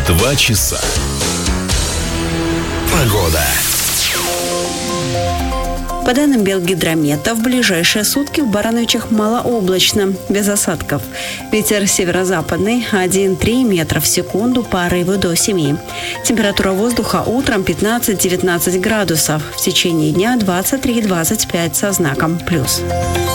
2 часа. Погода. По данным Белгидромета, в ближайшие сутки в Барановичах малооблачно, без осадков. Ветер северо-западный 1,3 метра в секунду, порывы до 7. Температура воздуха утром 15-19 градусов, в течение дня 23-25 со знаком плюс.